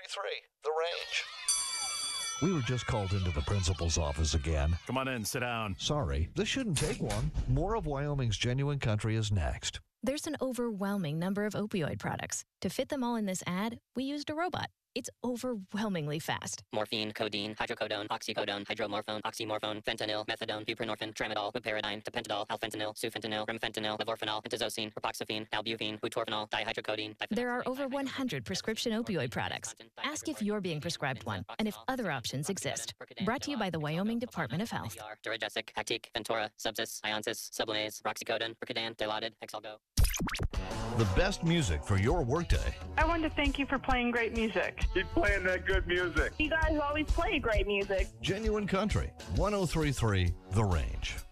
The Range. We were just called into the principal's office again. Come on in, sit down. Sorry, this shouldn't take long. More of Wyoming's Genuine Country is next. There's an overwhelming number of opioid products. To fit them all in this ad, we used a robot. It's overwhelmingly fast. Morphine, codeine, hydrocodone, oxycodone, hydromorphone, oxymorphone, fentanyl, methadone, buprenorphine, tramadol, buperidine, tapentadol, alfentanil, sufentanil, remifentanil, levorphanol, pentazocine, ropoxaphene, nalbuphine, butorphanol, dihydrocodone. There are over 100 prescription opioid products. Ask if you're being prescribed one and if other options exist. Brought to you by the Wyoming Department of Health. Duragesic, Actique, Ventura, Subsys, Ionsis, Sublamaze, Roxycodone, Percodan, Dilaudid, Exalgo. The best music for your workday. I want to thank you for playing great music. Keep playing that good music. You guys always play great music. Genuine Country, 103.3 The Range.